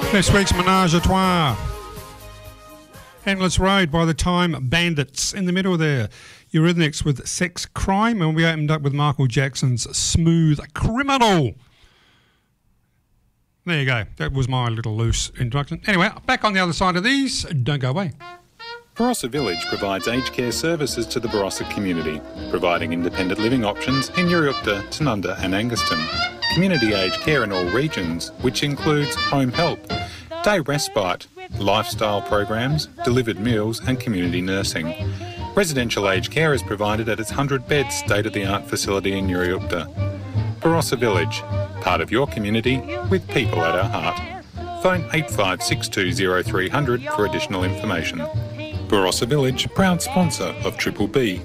This week's Menage a Trois. Endless Road by the Time Bandits. In the middle there, Eurythmics with Sex Crime, and we opened up with Michael Jackson's Smooth Criminal. There you go. That was my little loose introduction. Anyway, back on the other side of these. Don't go away. Barossa Village provides aged care services to the Barossa community, providing independent living options in Uriukta, Tanunda and Anguston. Community aged care in all regions, which includes home help, day respite, lifestyle programs, delivered meals and community nursing. Residential aged care is provided at its 100-bed state-of-the-art facility in Uriukta. Barossa Village, part of your community with people at our heart. Phone 85620300 for additional information. Barossa Village, proud sponsor of Triple B.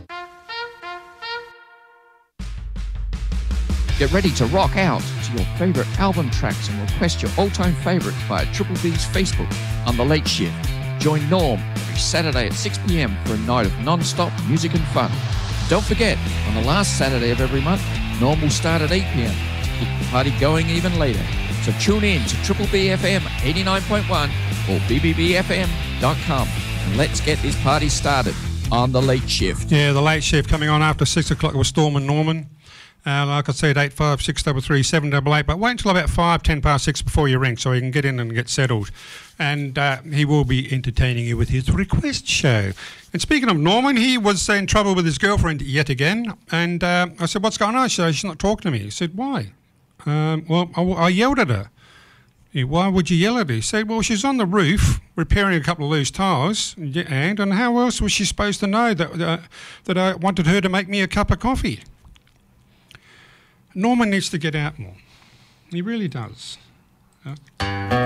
Get ready to rock out to your favourite album tracks and request your all-time favourites via Triple B's Facebook on The Late Shift. Join Norm every Saturday at 6 p.m. for a night of non-stop music and fun. Don't forget, on the last Saturday of every month, Norm will start at 8 p.m. to keep the party going even later. So tune in to Triple B FM 89.1 or bbbfm.com and let's get this party started on The Late Shift. Yeah, The Late Shift coming on after 6 o'clock with Storm and Norman. Like I said, 85633 788, but wait until about 5, 10 past 6 before you ring so you can get in and get settled. And he will be entertaining you with his request show. And speaking of Norman, he was in trouble with his girlfriend yet again. And I said, what's going on? She said, she's not talking to me. He said, why? Well, I yelled at her. Why would you yell at her? He said, well, she's on the roof repairing a couple of loose tiles. And how else was she supposed to know that I wanted her to make me a cup of coffee? Norman needs to get out more. He really does.